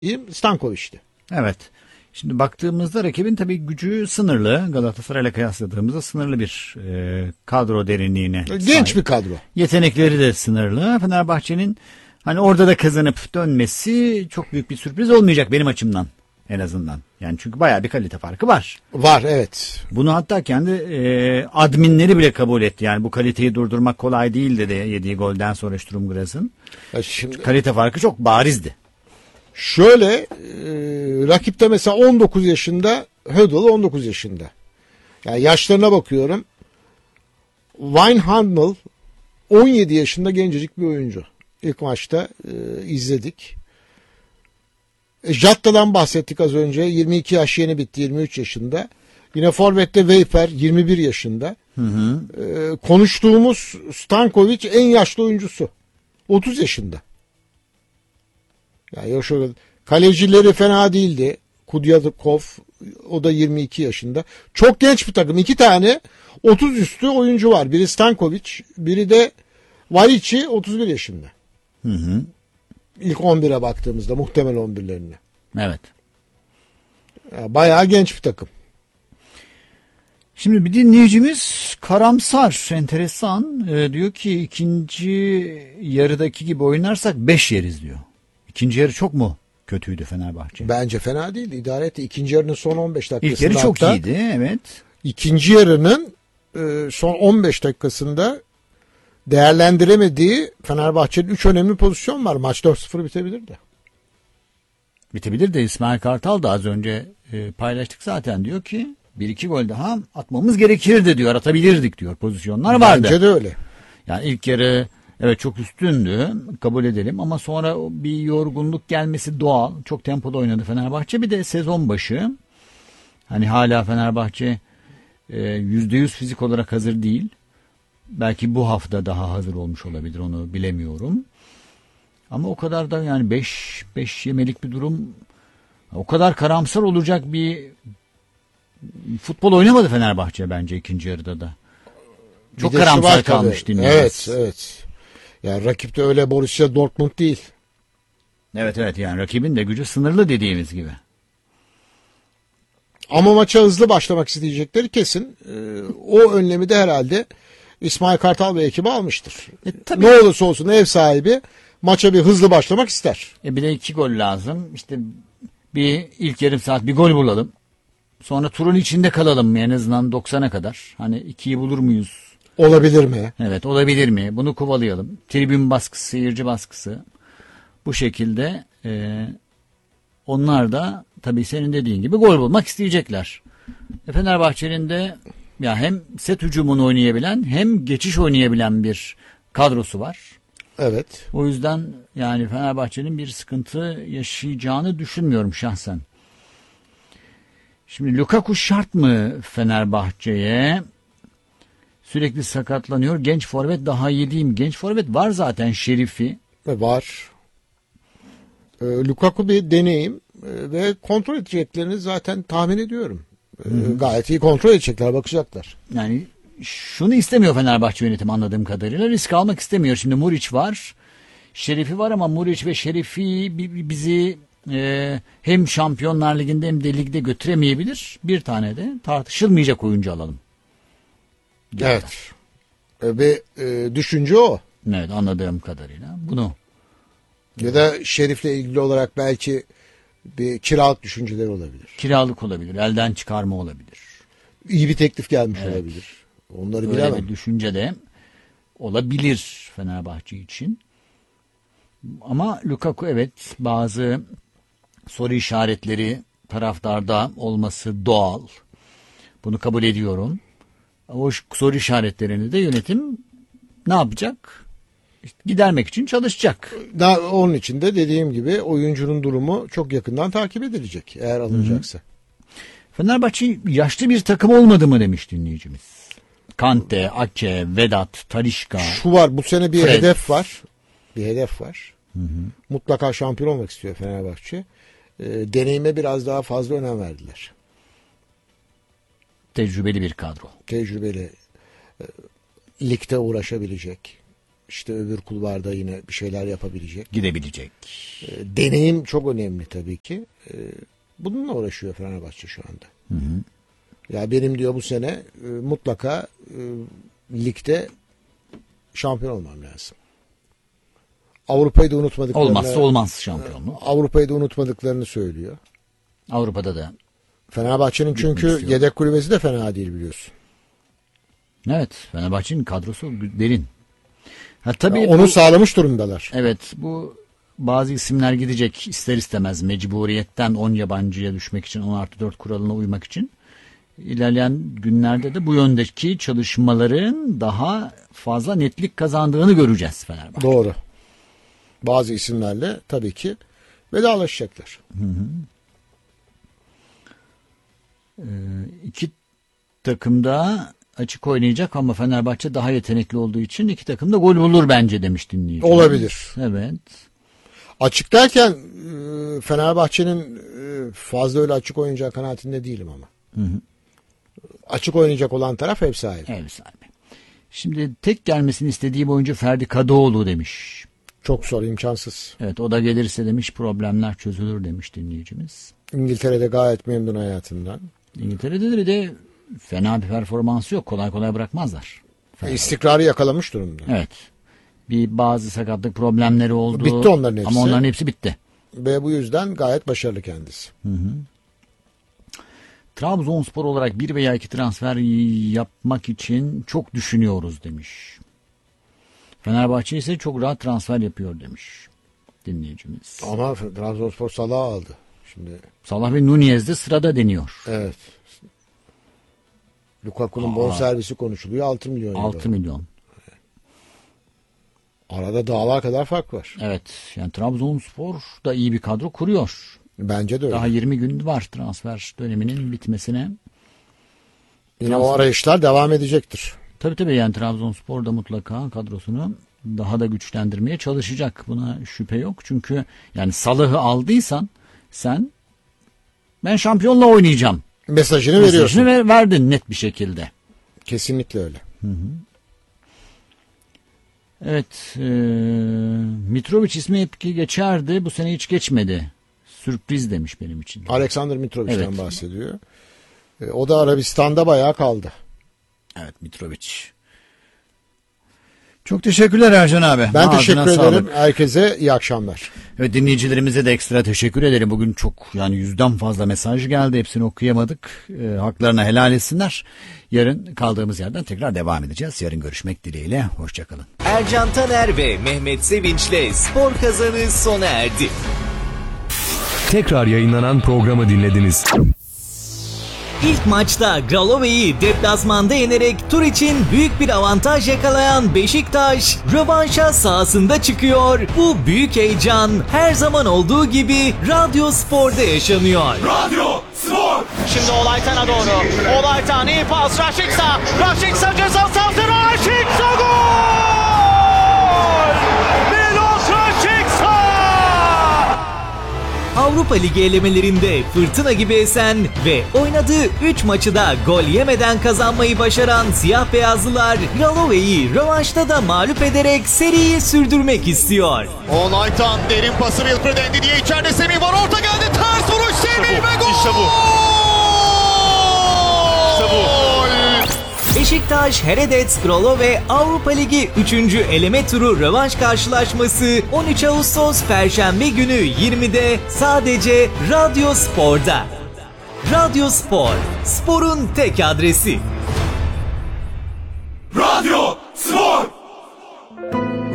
Stankovic'ti. Evet. Şimdi baktığımızda rakibin tabii gücü sınırlı. Galatasaray'la kıyasladığımızda sınırlı bir kadro derinliğine Genç sahip. bir kadro. Yetenekleri de sınırlı. Fenerbahçe'nin hani orada da kazanıp dönmesi çok büyük bir sürpriz olmayacak benim açımdan en azından. Yani çünkü bayağı bir kalite farkı var. Var, evet. Bunu hatta kendi adminleri bile kabul etti. Yani bu kaliteyi durdurmak kolay değil dedi yediği golden sonra Sturm Graz'ın. Şimdi Kalite farkı çok barizdi. şöyle rakipte mesela 19 yaşında Hödl 19 yaşında. Yani yaşlarına bakıyorum. Wijnaldum 17 yaşında gencecik bir oyuncu. İlk maçta izledik. Jatta'dan bahsettik az önce. 22 yaş yeni bitti, 23 yaşında. Yine forvette Weiper 21 yaşında. Konuştuğumuz Stankovic en yaşlı oyuncusu. 30 yaşında. Yani şöyle, kalecileri fena değildi. Kudyadkov o da 22 yaşında. Çok genç bir takım. 2 tane 30 üstü oyuncu var. Biri Stankovic, biri de Varici 31 yaşında. İlk 11'e baktığımızda muhtemel 11'lerine. Evet. Yani bayağı genç bir takım. Şimdi bir dinleyicimiz karamsar, enteresan. Diyor ki ikinci yarıdaki gibi oynarsak 5 yeriz diyor. İkinci yarı çok mu kötüydü Fenerbahçe? Bence fena değil. İdare etti. İkinci yarının son 15 dakikasında. İlk yarı çok iyiydi, evet. İkinci yarının son 15 dakikasında değerlendiremediği Fenerbahçe'nin 3 önemli pozisyon var. Maç 4-0 bitebilirdi. Bitebilir de İsmail Kartal da az önce paylaştık zaten, diyor ki 1-2 gol daha atmamız gerekirdi diyor, atabilirdik diyor, pozisyonlar vardı. Bence de öyle. Yani ilk yarı evet çok üstündü, kabul edelim, ama sonra bir yorgunluk gelmesi doğal. Çok tempolu oynadı Fenerbahçe. Bir de sezon başı, hani hala Fenerbahçe %100 fizik olarak hazır değil. Belki bu hafta daha hazır olmuş olabilir, onu bilemiyorum. Ama o kadar da yani 5 yemelik bir durum, o kadar karamsar olacak bir futbol oynamadı Fenerbahçe bence ikinci yarıda da. Çok karamsar kalmış dinleyeceğiz. Evet. Yani rakip de öyle Borussia Dortmund değil. Evet, yani rakibin de gücü sınırlı dediğimiz gibi. Ama maça hızlı başlamak isteyecekleri kesin. O önlemi de herhalde İsmail Kartal ve ekibi almıştır. Tabii. Ne olursa olsun ev sahibi maça bir hızlı başlamak ister. Bir de 2 gol lazım. İşte bir ilk yarım saat bir gol bulalım. Sonra turun içinde kalalım en azından 90'a kadar. Hani 2'yi bulur muyuz? Olabilir mi? Evet, olabilir mi? Bunu kovalayalım. Tribün baskısı, seyirci baskısı. Bu şekilde onlar da tabii senin dediğin gibi gol bulmak isteyecekler. Fenerbahçe'nin de ya hem set hücumunu oynayabilen hem geçiş oynayabilen bir kadrosu var. Evet. O yüzden yani Fenerbahçe'nin bir sıkıntı yaşayacağını düşünmüyorum şahsen. Şimdi Lukaku şart mı Fenerbahçe'ye? Sürekli sakatlanıyor. Genç forvet daha iyi değil mi? Genç forvet var zaten, Şerifi. Var. Lukaku bir deneyim ve kontrol edeceklerini zaten tahmin ediyorum. Gayet iyi kontrol edecekler, bakacaklar. Yani şunu istemiyor Fenerbahçe yönetimi anladığım kadarıyla. Risk almak istemiyor. Şimdi Muriç var. Şerifi var ama Muriç ve Şerifi bizi hem Şampiyonlar Ligi'nde hem de ligde götüremeyebilir. Bir tane de tartışılmayacak oyuncu alalım diyorlar. Evet. Ve düşünce o. Evet, anladığım kadarıyla bunu. Ya da Şerif'le ilgili olarak belki bir kiralık düşünceleri olabilir. Kiralık olabilir, elden çıkarma olabilir. İyi bir teklif gelmiş olabilir. Onları Böyle bilemem. bir düşünce de olabilir Fenerbahçe için. Ama Lukaku evet, bazı soru işaretleri taraftarda olması doğal. Bunu kabul ediyorum. O soru işaretlerini de yönetim ne yapacak? İşte gidermek için çalışacak. Daha onun için de dediğim gibi oyuncunun durumu çok yakından takip edilecek eğer alınacaksa. Fenerbahçe yaşlı bir takım olmadı mı demiş dinleyicimiz. Kante, Ake, Vedat, Talisca. Şu var, bu sene bir Fred. hedef var. Bir hedef var. Mutlaka şampiyon olmak istiyor Fenerbahçe. Deneyime biraz daha fazla önem verdiler. Tecrübeli bir kadro. Tecrübeli, ligde uğraşabilecek. İşte öbür kulvarda yine bir şeyler yapabilecek. Gidebilecek. Deneyim çok önemli tabii ki. Bununla uğraşıyor Fenerbahçe şu anda. Hı hı. Ya benim diyor bu sene mutlaka ligde şampiyon olmam lazım. Avrupa'yı da unutmadıklarını, Olmazsa olmaz şampiyonluk. Avrupa'yı da unutmadıklarını söylüyor. Avrupa'da da. Fenerbahçe'nin çünkü istiyor. yedek kulübesi de fena değil biliyorsun. Evet, Fenerbahçe'nin kadrosu derin. Ha tabii Onu sağlamış durumdalar. evet, bu bazı isimler gidecek ister istemez mecburiyetten 10 yabancıya düşmek için 10+4 kuralına uymak için. İlerleyen günlerde de bu yöndeki çalışmaların daha fazla netlik kazandığını göreceğiz Fenerbahçe. Doğru. Bazı isimlerle tabii ki vedalaşacaklar. İki takım da açık oynayacak ama Fenerbahçe daha yetenekli olduğu için iki takım da gol bulur bence demiş dinleyici. Olabilir. Evet. Açık derken Fenerbahçe'nin fazla öyle açık oynayacağı kanaatinde değilim ama. Açık oynayacak olan taraf ev sahibi. Ev sahibi. Şimdi tek gelmesini istediği oyuncu Ferdi Kadıoğlu demiş. Çok zor, imkansız. Evet, o da gelirse demiş problemler çözülür demiş dinleyicimiz. İngiltere'de gayet memnun hayatından. İngiltere'de de fena bir performansı yok. Kolay kolay bırakmazlar. İstikrarı yakalamış durumda. Evet. Bazı sakatlık problemleri oldu. Bitti onların hepsi. Ama onların hepsi bitti. Ve bu yüzden gayet başarılı kendisi. Trabzonspor olarak 1 veya 2 transfer yapmak için çok düşünüyoruz demiş. Fenerbahçe ise çok rahat transfer yapıyor demiş dinleyicimiz. Ama Trabzonspor Salah'ı aldı. Şimdi Salah ve Nunez de sırada deniyor. evet. Lukaku'nun bonservisi konuşuluyor, 6 milyon euro. 6 milyon. Arada dağlar kadar fark var. Evet, yani Trabzonspor da iyi bir kadro kuruyor. Bence de öyle. Daha 20 gün var transfer döneminin bitmesine. Yine o arayışlar devam edecektir. Tabii yani Trabzonspor da mutlaka kadrosunu daha da güçlendirmeye çalışacak. Buna şüphe yok. Çünkü yani Salah'ı aldıysan sen ben şampiyonla oynayacağım Mesajını veriyorsun. mesajını verdin net bir şekilde. Kesinlikle öyle. Evet, Mitrovic ismi etki geçerdi. Bu sene hiç geçmedi. Sürpriz demiş benim için. Alexander Mitrovic'ten Evet. bahsediyor. O da Arabistan'da bayağı kaldı. Evet, Mitrovic. Çok teşekkürler Ercan abi. Ben Ağzına teşekkür ederim. sağlık. Herkese iyi akşamlar. Evet, dinleyicilerimize de ekstra teşekkür ederim. Bugün çok yani 100'den fazla mesaj geldi. Hepsini okuyamadık. Haklarına helal etsinler. Yarın kaldığımız yerden tekrar devam edeceğiz. Yarın görüşmek dileğiyle. Hoşçakalın. Ercan Taner ve Mehmet Sevinç'le Spor Kazanı sona erdi. Tekrar yayınlanan programı dinlediniz. İlk maçta Gralove'yi deplasmanda yenerek tur için büyük bir avantaj yakalayan Beşiktaş rövanşa sahasında çıkıyor. Bu büyük heyecan her zaman olduğu gibi Radyo Spor'da yaşanıyor. Şimdi Olaytan'a doğru. Olaytan iyi pas. Raşiksa. Raşiksa ceza sahası. Raşiksa gol! Milos Raşiksa! Avrupa Ligi elemelerinde fırtına gibi esen ve oynadığı 3 maçı da gol yemeden kazanmayı başaran siyah beyazlılar Gralove'yi rövanşta da mağlup ederek seriyi sürdürmek istiyor. Olaytan derin pası Wilfred Ndidi diye içeride Semih var. Orta geldi. Ters vuruş Semih ve gol! İşte bu. İşte bu. Beşiktaş Heredec Gralove Avrupa Ligi 3. eleme turu rövanş karşılaşması 13 Ağustos Perşembe günü 20'de sadece Radyo Spor'da. Radyo Spor, sporun tek adresi.